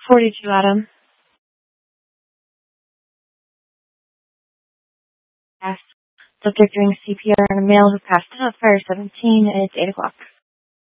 42, Adam. Yes. Subject doing CPR on a male who passed out, fire 17, and it's 8 o'clock.